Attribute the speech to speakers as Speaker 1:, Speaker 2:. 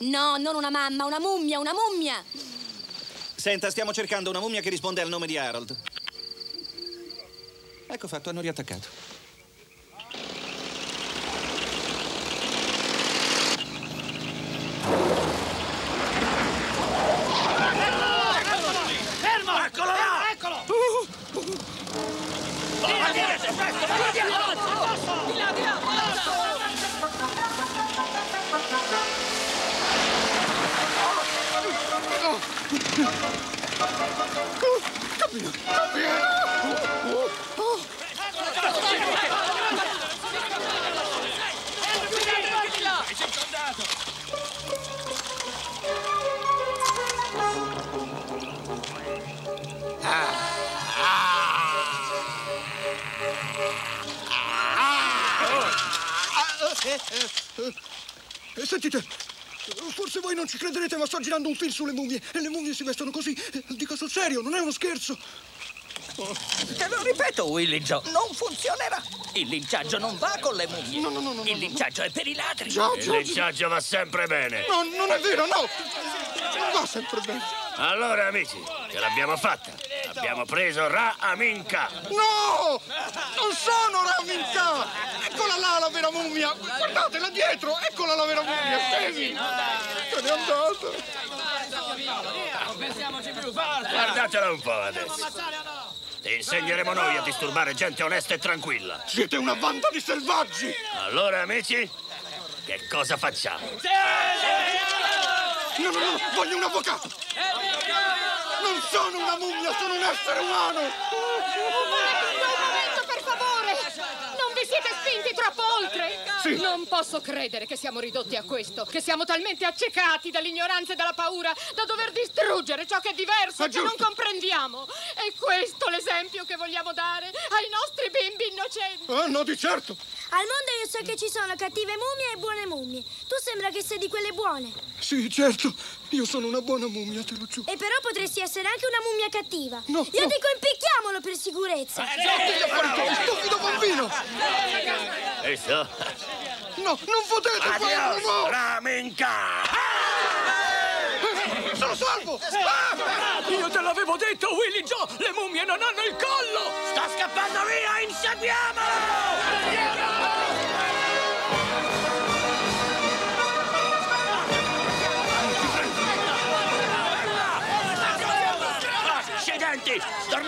Speaker 1: No, non una mamma, una mummia, una mummia!
Speaker 2: Senta, stiamo cercando una mummia che risponde al nome di Harold. Ecco fatto, hanno riattaccato.
Speaker 3: Fermo! Eccolo là! Eccolo! Di là, di là!
Speaker 4: Sentite, forse voi non ci crederete, ma sto girando un film sulle mummie e le mummie si vestono così. Dico sul serio, non è uno scherzo.
Speaker 5: Te lo ripeto, Willy Joe, non funzionerà. Il linciaggio non va con le mummie.
Speaker 4: No.
Speaker 5: Il linciaggio è per i ladri.
Speaker 6: Il linciaggio va sempre bene.
Speaker 4: No, non è vero, no. Non va sempre bene.
Speaker 6: Allora, amici, ce l'abbiamo fatta. Abbiamo preso Ra Amin-Ka.
Speaker 4: No! Non sono Ramin-Ka! Eccola là la vera mummia! Guardatela dietro! Eccola la vera mummia! Stevi! Se n'è andata!
Speaker 3: Non pensiamoci più, forza!
Speaker 6: Guardatela un po' adesso. Ti insegneremo noi a disturbare gente onesta e tranquilla.
Speaker 4: Siete una banda di selvaggi!
Speaker 6: Allora, amici, che cosa facciamo?
Speaker 4: No, voglio un avvocato! Non sono una mummia, sono un essere umano!
Speaker 7: Un momento, per favore! Non vi siete spinti troppo oltre?
Speaker 4: Sì.
Speaker 7: Non posso credere che siamo ridotti a questo, che siamo talmente accecati dall'ignoranza e dalla paura da dover distruggere ciò che è diverso, che non comprendiamo. È questo l'esempio che vogliamo dare ai nostri bimbi innocenti.
Speaker 4: Ah, no, di certo!
Speaker 1: Al mondo io so che ci sono cattive mummie e buone mummie. Tu sembra che sei di quelle buone.
Speaker 4: Sì, certo, io sono una buona mummia, te lo giuro.
Speaker 1: E però potresti essere anche una mummia cattiva.
Speaker 4: No,
Speaker 1: Io
Speaker 4: no.
Speaker 1: dico impicchiamolo per sicurezza.
Speaker 4: Stupido bambino!
Speaker 6: Visto?
Speaker 4: No, non potete farlo,
Speaker 6: Adios,
Speaker 4: no!
Speaker 6: Ra Amin-Ka!
Speaker 4: Sono salvo!
Speaker 5: Io te l'avevo detto, Willy Joe! Le mummie non hanno il collo!
Speaker 3: Sta scappando via! Inseguiamolo!
Speaker 6: Accidenti!